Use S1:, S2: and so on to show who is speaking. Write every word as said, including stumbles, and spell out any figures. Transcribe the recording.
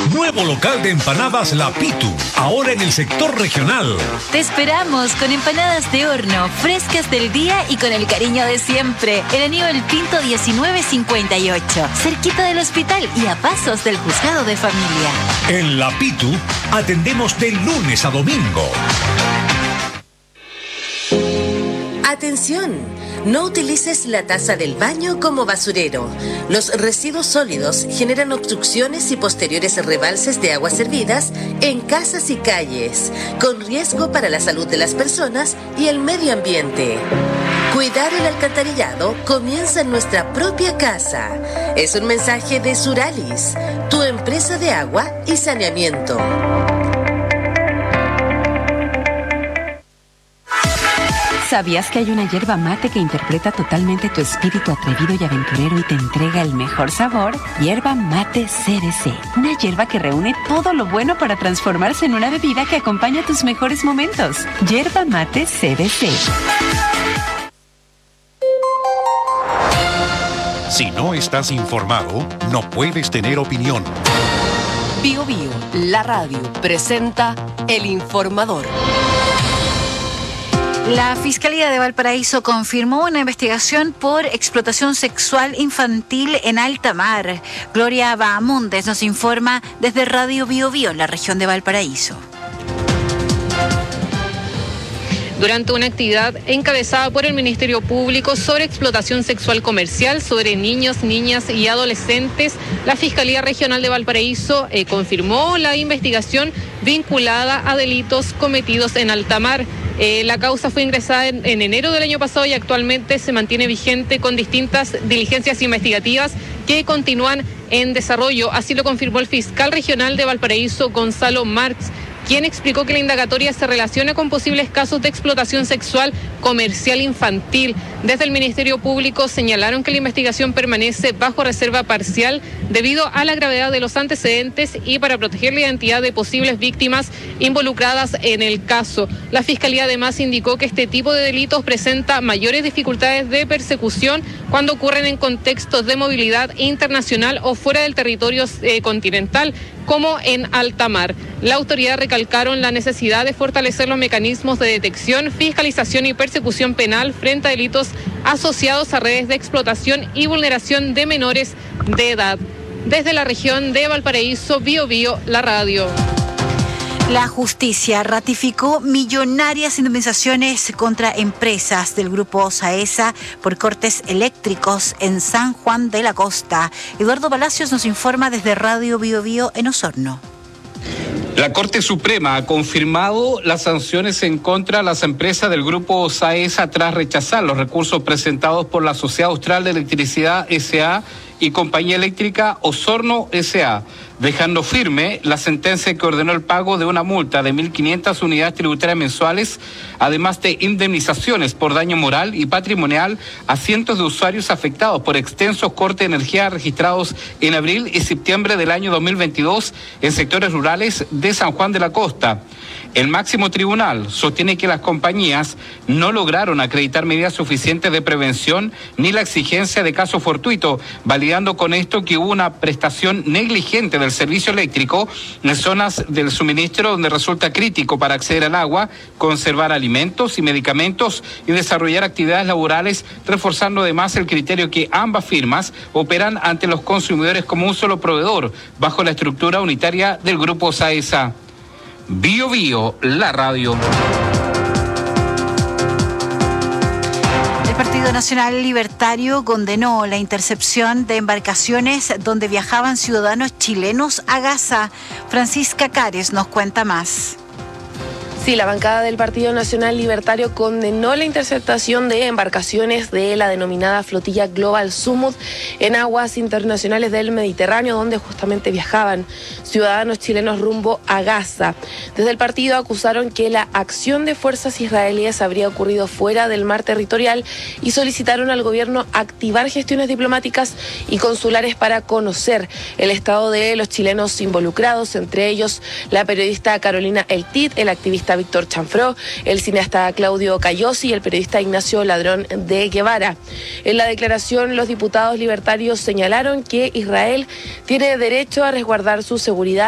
S1: Nuevo local de empanadas La Pitu, ahora en el sector regional.
S2: Te esperamos con empanadas de horno, frescas del día y con el cariño de siempre. En Aníbal Pinto diecinueve cincuenta y ocho, cerquita del hospital y a pasos del juzgado de familia.
S1: En La Pitu atendemos de lunes a domingo.
S3: Atención, no utilices la taza del baño como basurero. Los residuos sólidos generan obstrucciones y posteriores rebalses de aguas servidas en casas y calles, con riesgo para la salud de las personas y el medio ambiente. Cuidar el alcantarillado comienza en nuestra propia casa. Es un mensaje de Suralis, tu empresa de agua y saneamiento.
S4: ¿Sabías que hay una yerba mate que interpreta totalmente tu espíritu atrevido y aventurero y te entrega el mejor sabor? Yerba Mate C D C. Una yerba que reúne todo lo bueno para transformarse en una bebida que acompaña tus mejores momentos. Yerba Mate C D C.
S5: Si no estás informado, no puedes tener opinión.
S6: Bio Bio, la radio, presenta El Informador.
S2: La Fiscalía de Valparaíso confirmó una investigación por explotación sexual infantil en alta mar. Gloria Bahamondes nos informa desde Radio Bio Bio, en la región de Valparaíso.
S7: Durante una actividad encabezada por el Ministerio Público sobre explotación sexual comercial sobre niños, niñas y adolescentes, la Fiscalía Regional de Valparaíso eh, confirmó la investigación vinculada a delitos cometidos en alta mar. Eh, la causa fue ingresada en, en enero del año pasado y actualmente se mantiene vigente con distintas diligencias investigativas que continúan en desarrollo. Así lo confirmó el fiscal regional de Valparaíso, Gonzalo Marx, quien explicó que la indagatoria se relaciona con posibles casos de explotación sexual comercial infantil. Desde el Ministerio Público señalaron que la investigación permanece bajo reserva parcial debido a la gravedad de los antecedentes y para proteger la identidad de posibles víctimas involucradas en el caso. La Fiscalía además indicó que este tipo de delitos presenta mayores dificultades de persecución cuando ocurren en contextos de movilidad internacional o fuera del territorio eh, continental, como en alta mar. La autoridad recalcaron la necesidad de fortalecer los mecanismos de detección, fiscalización y persecución penal frente a delitos asociados a redes de explotación y vulneración de menores de edad. Desde la región de Valparaíso, Bio Bio, la radio.
S2: La justicia ratificó millonarias indemnizaciones contra empresas del grupo SAESA por cortes eléctricos en San Juan de la Costa. Eduardo Palacios nos informa desde Radio Bio Bio en Osorno.
S8: La Corte Suprema ha confirmado las sanciones en contra de las empresas del grupo SAESA tras rechazar los recursos presentados por la Sociedad Austral de Electricidad S A y Compañía Eléctrica Osorno S A, dejando firme la sentencia que ordenó el pago de una multa de mil quinientas unidades tributarias mensuales, además de indemnizaciones por daño moral y patrimonial a cientos de usuarios afectados por extensos cortes de energía registrados en abril y septiembre del año dos mil veintidós en sectores rurales de San Juan de la Costa. El máximo tribunal sostiene que las compañías no lograron acreditar medidas suficientes de prevención ni la exigencia de caso fortuito, validando con esto que hubo una prestación negligente del servicio eléctrico en zonas del suministro donde resulta crítico para acceder al agua, conservar alimentos y medicamentos y desarrollar actividades laborales, reforzando además el criterio que ambas firmas operan ante los consumidores como un solo proveedor bajo la estructura unitaria del grupo SAESA. Bio Bio, la radio.
S2: El Partido Nacional Libertario condenó la intercepción de embarcaciones donde viajaban ciudadanos chilenos a Gaza. Francisca Cares nos cuenta más.
S9: Sí, la bancada del Partido Nacional Libertario condenó la interceptación de embarcaciones de la denominada flotilla Global Sumud en aguas internacionales del Mediterráneo, donde justamente viajaban ciudadanos chilenos rumbo a Gaza. Desde el partido acusaron que la acción de fuerzas israelíes habría ocurrido fuera del mar territorial y solicitaron al gobierno activar gestiones diplomáticas y consulares para conocer el estado de los chilenos involucrados, entre ellos la periodista Carolina Eltit, el activista Víctor Chanfró, el cineasta Claudio Cayosi y el periodista Ignacio Ladrón de Guevara. En la declaración, los diputados libertarios señalaron que Israel tiene derecho a resguardar su seguridad